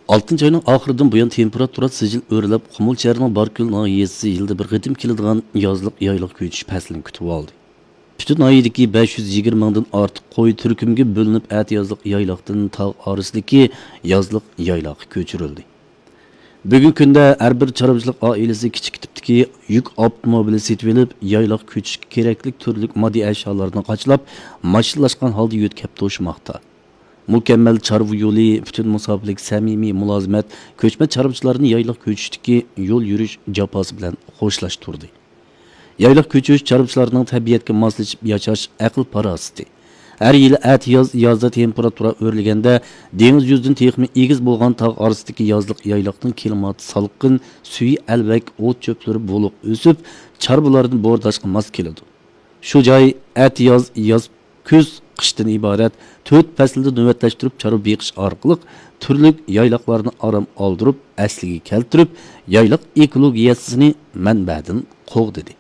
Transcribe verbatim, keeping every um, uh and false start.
oltinchi oyning oxiridan buyon temperatura sijil o'rlab, Qumulcharining Barko'l nahiyasi yilda bir qitim keladigan yozliq yayliq ko'chish faslini kutib oldi. Butun nahiyadagi besh yuz yigirma mingdan ortiq qo'y turkumga bo'linib, at yozliq yayliqdan tog' orasidagi yozliq yayliqqa ko'chirildi. Bugungi kunda har bir chorvachilik oilasi kichik tipdagi yuk avtomobili setib olib, yayliq ko'chishga kerakli turli moddiy ashyolarni qachlab, mashinalashgan holda yo'tkab to'shmoqda. Mukammal chorva yo'li, butun musofilik, samimiy mulozimat ko'chma chorvachilarni yayliq ko'chishdagi yo'l yurish jafosi bilan xo'shlashtirdi. Yayliq ko'chish chorvachilarning tabiatga moslashib yashash aql parosati. Her yili at yoz yozda temperatura o'rliganda dengiz yuzidan texmi egiz bo'lgan tog' orasidagi yozliq yayliqning klimati salqin, suvi albak, o't cho'plari bo'liq o'sib, chorvalardan bo'rdashga mos keladi. Shu joy at yoz yoz kuz qishdan iborat to'rt faslda navbatlashtirib chorva beqish orqali turli yayliqlarni aram oldirib, asliga keltirib, yayliq ekologiyasini manbadan qo'g'didi.